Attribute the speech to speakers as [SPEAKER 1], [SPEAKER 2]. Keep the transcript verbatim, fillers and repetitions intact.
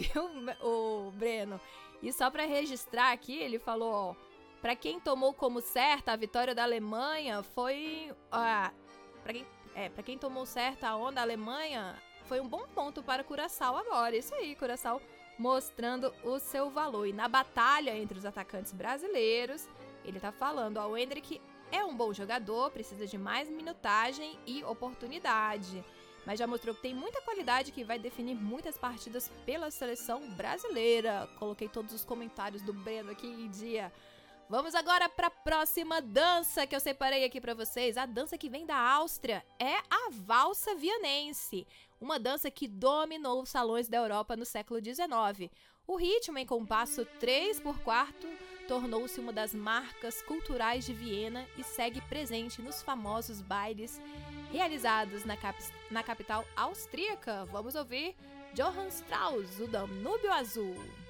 [SPEAKER 1] o, o Breno. E só pra registrar aqui, ele falou, ó, pra quem tomou como certa a vitória da Alemanha foi... Ah, pra, quem, é, pra quem tomou certa a onda da Alemanha, foi um bom ponto para Curaçao agora. Isso aí, Curaçao mostrando o seu valor. E na batalha entre os atacantes brasileiros, ele tá falando, ó, o Endrick é um bom jogador, precisa de mais minutagem e oportunidade. Mas já mostrou que tem muita qualidade que vai definir muitas partidas pela seleção brasileira. Coloquei todos os comentários do Breno aqui em dia. Vamos agora para a próxima dança que eu separei aqui para vocês. A dança que vem da Áustria é a valsa vianense, uma dança que dominou os salões da Europa no século dezenove. O ritmo em compasso três por quarto tornou-se uma das marcas culturais de Viena e segue presente nos famosos bailes realizados na, cap na capital austríaca. Vamos ouvir Johann Strauss, o Danúbio Azul.